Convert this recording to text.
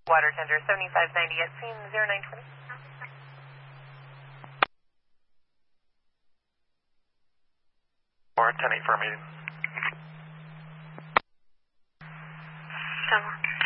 Water tender 7590 at scene 0920. Or 10-8 for a meeting. 10-1.